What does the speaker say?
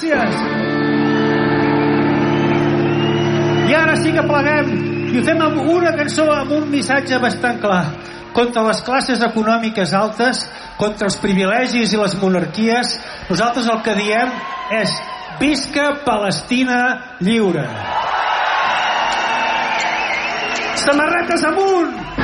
Gràcies! I ara sí que pleguem i ho fem amb una cançó amb un missatge bastant clar contra les classes econòmiques altes, contra els privilegis i les monarquies. Nosaltres el que diem és visca Palestina lliure. Samarretes amunt!